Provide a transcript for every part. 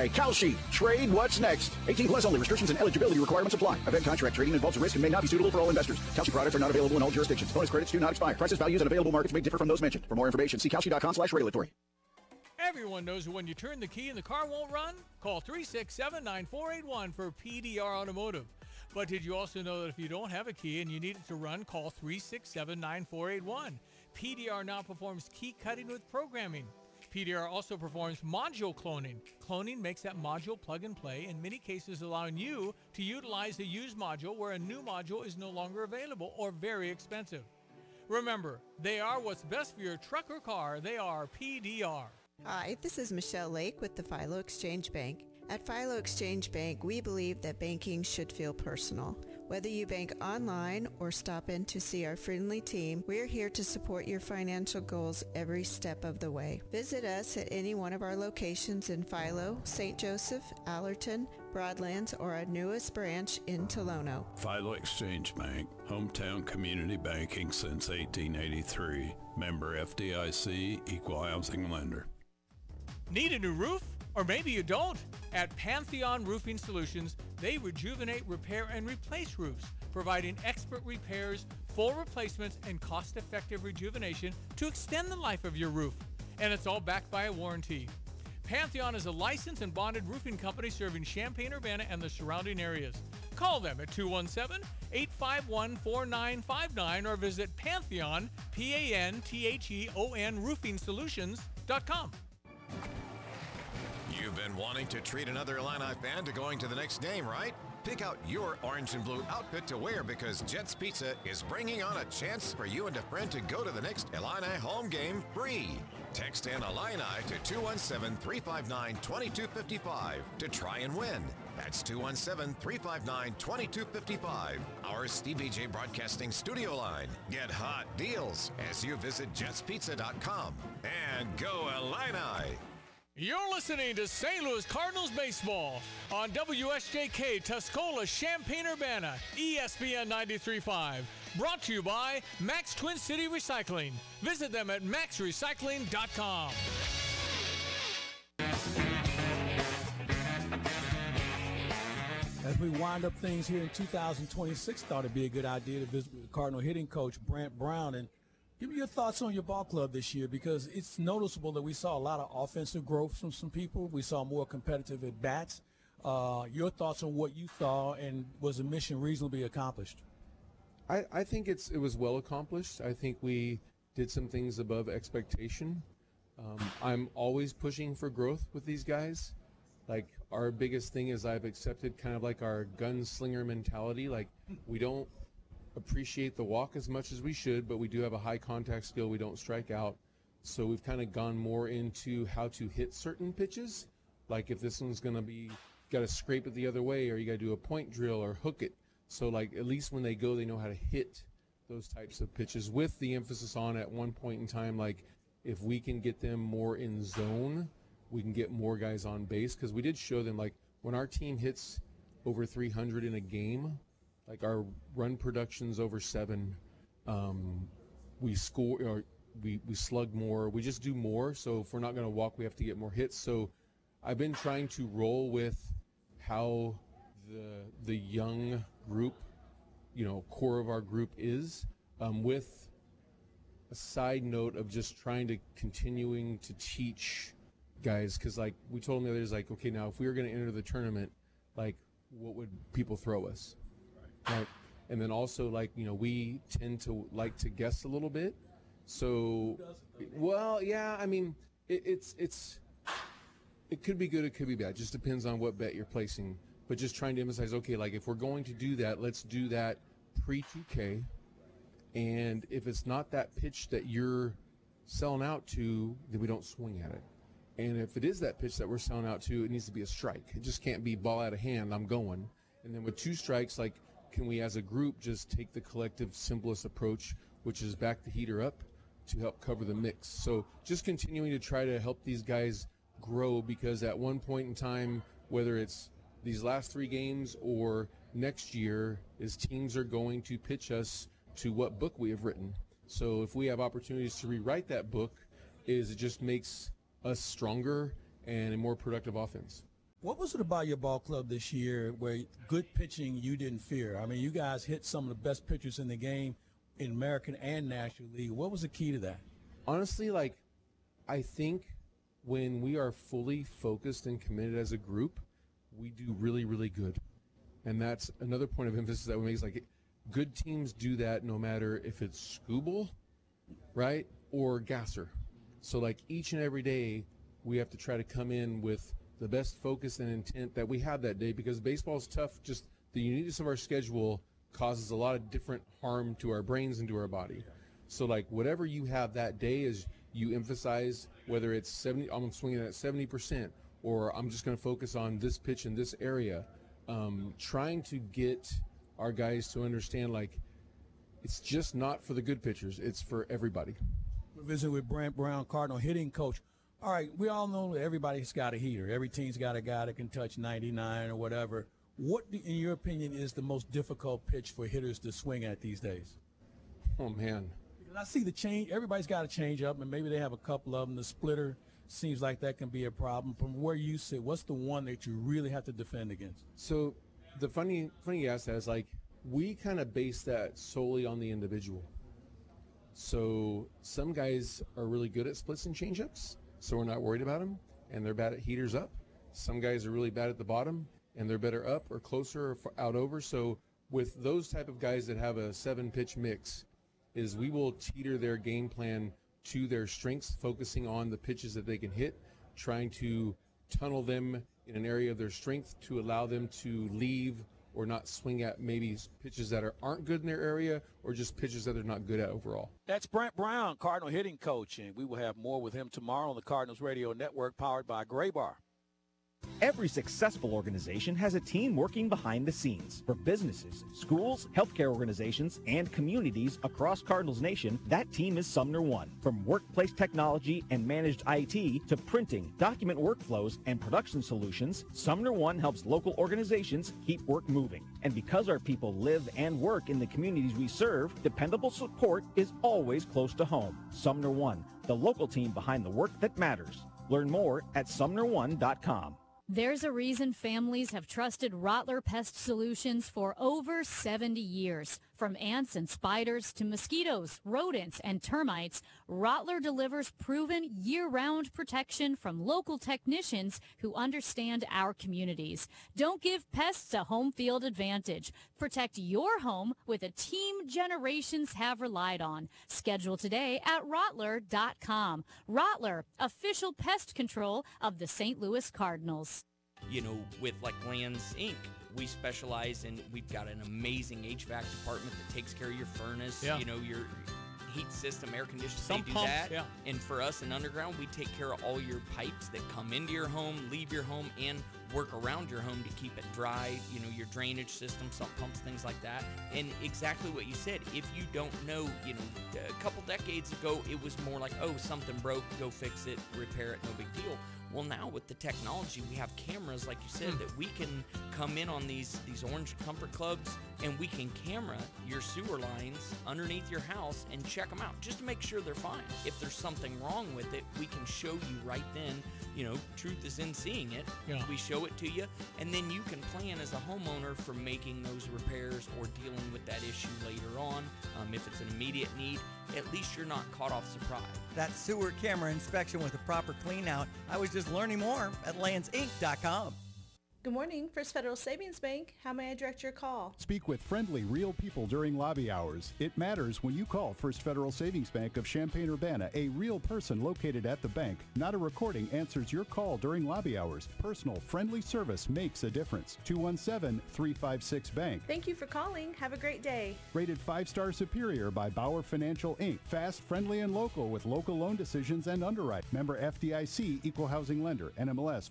by Kalshi. Trade what's next. 18 plus only. Restrictions and eligibility requirements apply. Event contract trading involves risk and may not be suitable for all investors. Kalshi products are not available in all jurisdictions. Bonus credits do not expire. Prices, values, and available markets may differ from those mentioned. For more information, see Kalshi.com/regulatory. Everyone knows when you turn the key and the car won't run? Call 367-9481 for PDR Automotive. But did you also know that if you don't have a key and you need it to run, call 367-9481. PDR now performs key cutting with programming. PDR also performs module cloning. Cloning makes that module plug and play, in many cases allowing you to utilize a used module where a new module is no longer available or very expensive. Remember, they are what's best for your truck or car. They are PDR. Hi, this is Michelle Lake with the Philo Exchange Bank. At Philo Exchange Bank, we believe that banking should feel personal. Whether you bank online or stop in to see our friendly team, we're here to support your financial goals every step of the way. Visit us at any one of our locations in Philo, St. Joseph, Allerton, Broadlands, or our newest branch in Tolono. Philo Exchange Bank, hometown community banking since 1883. Member FDIC, equal housing lender. Need a new roof? Or maybe you don't. At Pantheon Roofing Solutions, they rejuvenate, repair, and replace roofs, providing expert repairs, full replacements, and cost-effective rejuvenation to extend the life of your roof. And it's all backed by a warranty. Pantheon is a licensed and bonded roofing company serving Champaign-Urbana and the surrounding areas. Call them at 217-851-4959 or visit Pantheon, Pantheon RoofingSolutions.com. You've been wanting to treat another Illini fan to going to the next game, right? Pick out your orange and blue outfit to wear because Jets Pizza is bringing on a chance for you and a friend to go to the next Illini home game free. Text in Illini to 217-359-2255 to try and win. That's 217-359-2255. Our Stevie J Broadcasting studio line. Get hot deals as you visit jetspizza.com. And go Illini! You're listening to St. Louis Cardinals baseball on WSJK Tuscola, Champaign-Urbana, ESPN 93.5. Brought to you by Max Twin City Recycling. Visit them at maxrecycling.com. As we wind up things here in 2026, thought it'd be a good idea to visit with the Cardinal hitting coach, Brant Brown, and give me your thoughts on your ball club this year, because it's noticeable that we saw a lot of offensive growth from some people. We saw more competitive at-bats. Your thoughts on what you saw, and was the mission reasonably accomplished? I think it was well accomplished. I think we did some things above expectation. I'm always pushing for growth with these guys. Like, our biggest thing is I've accepted kind of like our gunslinger mentality. Like, we don't appreciate the walk as much as we should, but we do have a high contact skill. We don't strike out. So we've kind of gone more into how to hit certain pitches. Like, if this one's going to be, got to scrape it the other way, or you got to do a point drill or hook it. So, like, at least when they go, they know how to hit those types of pitches, with the emphasis on, at one point in time, like, if we can get them more in zone, we can get more guys on base. Because we did show them, like, when our team hits over 300 in a game, like, our run production's over 7, we score, or we slug more, we just do more. So if we're not going to walk, we have to get more hits. So I've been trying to roll with how the young group, core of our group is, with a side note of just trying to continuing to teach guys. Because, like, we told them the other day, like, okay, now if we were going to enter the tournament, like, what would people throw us? Right. And then also, like, we tend to like to guess a little bit. So, well, yeah, I mean, it could be good, it could be bad. It just depends on what bet you're placing. But just trying to emphasize, okay, like, if we're going to do that, let's do that pre-2K. And if it's not that pitch that you're selling out to, then we don't swing at it. And if it is that pitch that we're selling out to, it needs to be a strike. It just can't be ball out of hand, I'm going. And then with 2 strikes, like, can we as a group just take the collective simplest approach, which is back the heater up to help cover the mix? So just continuing to try to help these guys grow, because at one point in time, whether it's these last 3 games or next year, is teams are going to pitch us to what book we have written. So if we have opportunities to rewrite that book, it just makes us stronger and a more productive offense. What was it about your ball club this year where good pitching you didn't fear? I mean, you guys hit some of the best pitchers in the game in American and National League. What was the key to that? Honestly, I think when we are fully focused and committed as a group, we do really, really good. And that's another point of emphasis that we make is good teams do that no matter if it's Skubal, right, or Gasser. So each and every day we have to try to come in with the best focus and intent that we have that day, because baseball is tough. Just the uniqueness of our schedule causes a lot of different harm to our brains and to our body. So whatever you have that day is you emphasize, whether it's 70, I'm swinging at 70%, or I'm just going to focus on this pitch in this area. Trying to get our guys to understand it's just not for the good pitchers, it's for everybody. We're visiting with Brant Brown, Cardinal hitting coach. All right, we all know that everybody's got a heater. Every team's got a guy that can touch 99 or whatever. What, in your opinion, is the most difficult pitch for hitters to swing at these days? Oh, man. Because I see the change. Everybody's got a change up, and maybe they have a couple of them. The splitter seems like that can be a problem. From where you sit, what's the one that you really have to defend against? So the funny you ask that is we kind of base that solely on the individual. So some guys are really good at splits and changeups, so we're not worried about them, and they're bad at heaters up. Some guys are really bad at the bottom, and they're better up or closer or out over. So with those type of guys that have a 7-pitch mix, is we will teeter their game plan to their strengths, focusing on the pitches that they can hit, trying to tunnel them in an area of their strength to allow them to leave or not swing at maybe pitches that aren't good in their area, or just pitches that they're not good at overall. That's Brant Brown, Cardinal hitting coach, and we will have more with him tomorrow on the Cardinals Radio Network, powered by Gray Bar. Every successful organization has a team working behind the scenes. For businesses, schools, healthcare organizations, and communities across Cardinals Nation, that team is Sumner One. From workplace technology and managed IT to printing, document workflows, and production solutions, Sumner One helps local organizations keep work moving. And because our people live and work in the communities we serve, dependable support is always close to home. Sumner One, the local team behind the work that matters. Learn more at sumner1.com. There's a reason families have trusted Rottler Pest Solutions for over 70 years. From ants and spiders to mosquitoes, rodents, and termites, Rottler delivers proven year-round protection from local technicians who understand our communities. Don't give pests a home field advantage. Protect your home with a team generations have relied on. Schedule today at Rottler.com. Rottler, official pest control of the St. Louis Cardinals. You know, with Lands Inc., we specialize in, we've got an amazing HVAC department that takes care of your furnace, your heat system, air conditioning, they do pumps, that. And for us in Underground, we take care of all your pipes that come into your home, leave your home, and work around your home to keep it dry, your drainage system, sump pumps, things like that. And exactly what you said, if you don't know, a couple decades ago, it was more like, oh, something broke, go fix it, repair it, no big deal. Well, now with the technology, we have cameras, like you said, that we can come in on these Orange Comfort Clubs, and we can camera your sewer lines underneath your house and check them out just to make sure they're fine. If there's something wrong with it, we can show you right then. Truth is in seeing it. Yeah. We show it to you, and then you can plan as a homeowner for making those repairs or dealing with that issue later on. If it's an immediate need, at least you're not caught off surprise. That sewer camera inspection with a proper clean out. I was just learning more at landsinc.com. Good morning, First Federal Savings Bank. How may I direct your call? Speak with friendly, real people during lobby hours. It matters when you call First Federal Savings Bank of Champaign-Urbana. A real person located at the bank. Not a recording answers your call during lobby hours. Personal, friendly service makes a difference. 217-356-BANK. Thank you for calling. Have a great day. Rated 5-star superior by Bauer Financial, Inc. Fast, friendly, and local with local loan decisions and underwrite. Member FDIC, Equal Housing Lender. NMLS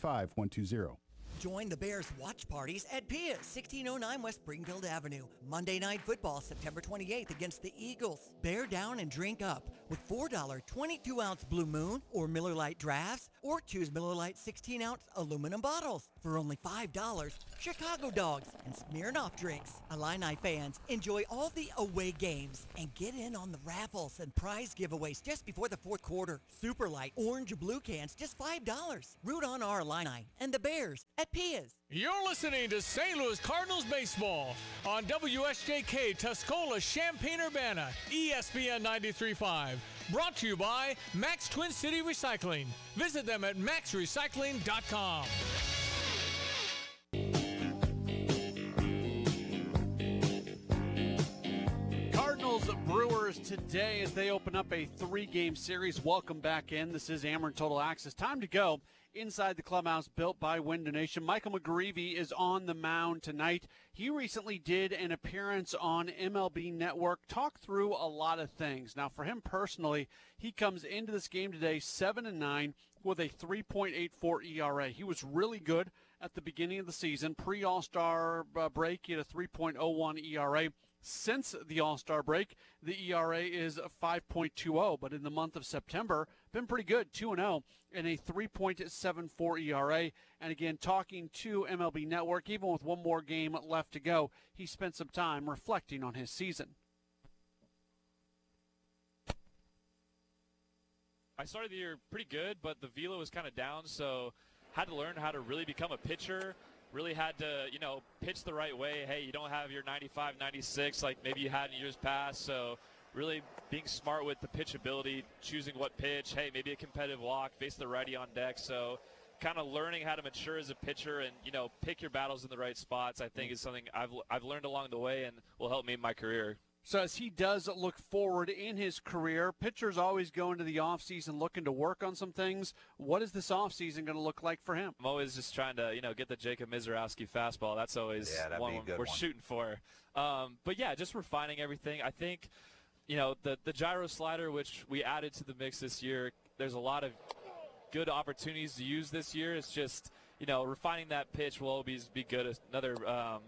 435120. Join the Bears watch parties at Pia's, 1609 West Springfield Avenue. Monday Night Football, September 28th against the Eagles. Bear down and drink up with with $4 22-ounce Blue Moon or Miller Lite drafts, or choose Miller Lite 16-ounce aluminum bottles. For only $5, Chicago Dogs and Smirnoff drinks. Illini fans, enjoy all the away games and get in on the raffles and prize giveaways just before the fourth quarter. Super Light orange and blue cans, just $5. Root on our Illini and the Bears at Pia's. You're listening to St. Louis Cardinals baseball on WSJK Tuscola, Champaign-Urbana, ESPN 93.5. Brought to you by Max Twin City Recycling. Visit them at maxrecycling.com. Cardinals Brewers today as they open up a 3-game series. Welcome back in. This is Ameren Total Access. Time to go inside the clubhouse built by Window Nation. Michael McGreevy is on the mound tonight. He recently did an appearance on MLB Network, talked through a lot of things. Now, for him personally, he comes into this game today 7-9 with a 3.84 ERA. He was really good at the beginning of the season. Pre-All-Star break, he had a 3.01 ERA. Since the All-Star break, the ERA is 5.20, but in the month of September, been pretty good, 2-0, and a 3.74 ERA. And again, talking to MLB Network, even with one more game left to go, he spent some time reflecting on his season. I started the year pretty good, but the velo was kind of down, so had to learn how to really become a pitcher. Really had to, pitch the right way. Hey, you don't have your 95, 96 like maybe you had in years past. So really being smart with the pitchability, choosing what pitch. Hey, maybe a competitive walk, face the righty on deck. So kind of learning how to mature as a pitcher and, pick your battles in the right spots, I think is something I've learned along the way and will help me in my career. So as he does look forward in his career, pitchers always go into the offseason looking to work on some things. What is this offseason going to look like for him? I'm always just trying to, get the Jacob Mizorowski fastball. That's always one we're shooting for. But, yeah, just refining everything. I think, the gyro slider, which we added to the mix this year, there's a lot of good opportunities to use this year. It's just, refining that pitch will always be good. Another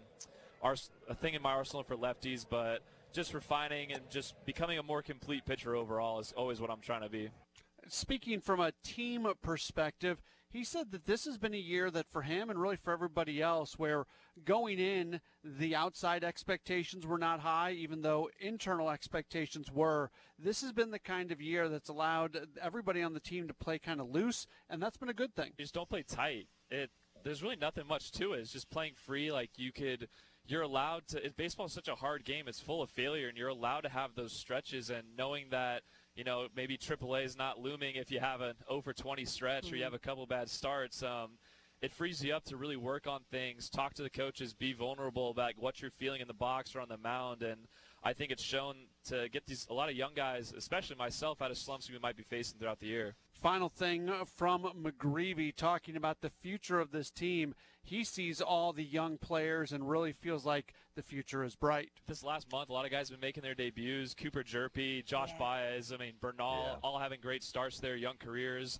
a thing in my arsenal for lefties, but – just refining and just becoming a more complete pitcher overall is always what I'm trying to be. Speaking from a team perspective, he said that this has been a year that for him and really for everybody else where going in, the outside expectations were not high, even though internal expectations were. This has been the kind of year that's allowed everybody on the team to play kind of loose, and that's been a good thing. You just don't play tight. There's really nothing much to it. It's just playing free like you're allowed to. Baseball is such a hard game. It's full of failure, and you're allowed to have those stretches. And knowing that, maybe AAA is not looming if you have an 0-for-20 stretch or you have a couple bad starts, it frees you up to really work on things, talk to the coaches, be vulnerable about what you're feeling in the box or on the mound. And I think it's shown to get a lot of young guys, especially myself, out of slumps we might be facing throughout the year. Final thing from McGreevy talking about the future of this team. He sees all the young players and really feels like the future is bright. This last month, a lot of guys have been making their debuts. Cooper Jerpy, Josh Baez, Bernal, all having great starts to their young careers.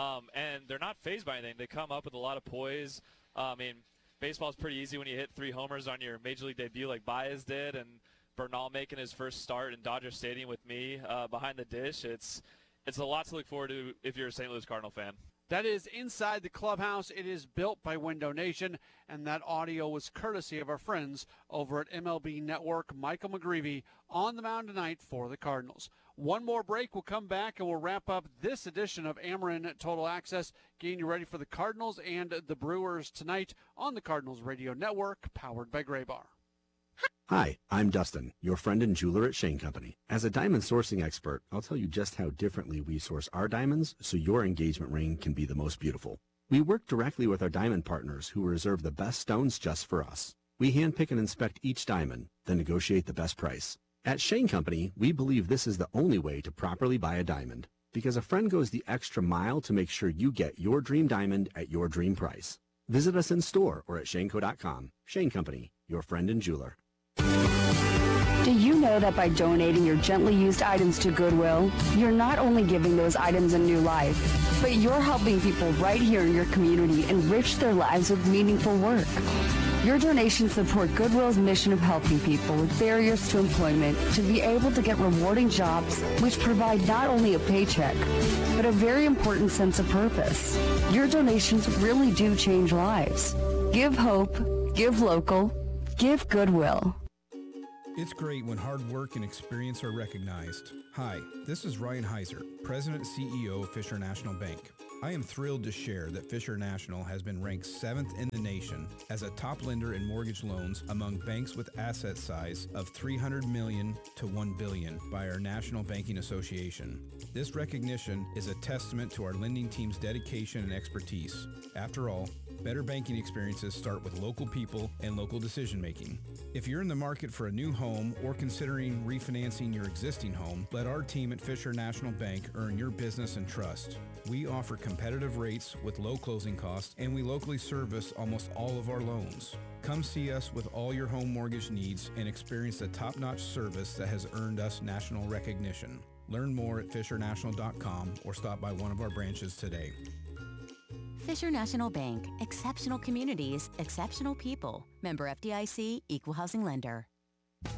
And they're not fazed by anything. They come up with a lot of poise. Baseball is pretty easy when you hit 3 homers on your major league debut like Baez did, and Bernal making his first start in Dodger Stadium with me behind the dish. It's a lot to look forward to if you're a St. Louis Cardinal fan. That is inside the clubhouse. It is built by Window Nation, and that audio was courtesy of our friends over at MLB Network. Michael McGreevy on the mound tonight for the Cardinals. One more break. We'll come back, and we'll wrap up this edition of Ameren Total Access, getting you ready for the Cardinals and the Brewers tonight on the Cardinals Radio Network, powered by Gray Bar. Hi, I'm Dustin, your friend and jeweler at Shane Company. As a diamond sourcing expert, I'll tell you just how differently we source our diamonds so your engagement ring can be the most beautiful. We work directly with our diamond partners who reserve the best stones just for us. We handpick and inspect each diamond, then negotiate the best price. At Shane Company, we believe this is the only way to properly buy a diamond, because a friend goes the extra mile to make sure you get your dream diamond at your dream price. Visit us in store or at shaneco.com. Shane Company, your friend and jeweler. Do you know that by donating your gently used items to Goodwill, you're not only giving those items a new life, but you're helping people right here in your community enrich their lives with meaningful work? Your donations support Goodwill's mission of helping people with barriers to employment to be able to get rewarding jobs which provide not only a paycheck, but a very important sense of purpose. Your donations really do change lives. Give hope, give local, give Goodwill. It's great when hard work and experience are recognized. Hi, this is Ryan Heiser, President and CEO of Fisher National Bank. I am thrilled to share that Fisher National has been ranked 7th in the nation as a top lender in mortgage loans among banks with asset size of $300 million to $1 billion by our National Banking Association. This recognition is a testament to our lending team's dedication and expertise. After all, better banking experiences start with local people and local decision making. If you're in the market for a new home or considering refinancing your existing home, let our team at Fisher National Bank earn your business and trust. We offer competitive rates with low closing costs, and we locally service almost all of our loans. Come see us with all your home mortgage needs and experience the top-notch service that has earned us national recognition. Learn more at fishernational.com or stop by one of our branches today. Fisher National Bank, exceptional communities, exceptional people. Member FDIC, Equal Housing Lender.